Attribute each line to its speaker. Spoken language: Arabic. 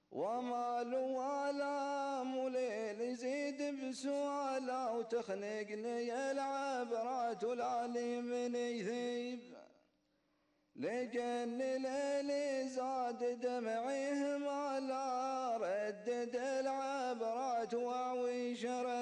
Speaker 1: ومال ولا مليل يزيد بسوالا وتخنقني العبرات والعلي من يثيب لجن ليلي زاد دمعيه ما لا ردد العبرات واعوي شرع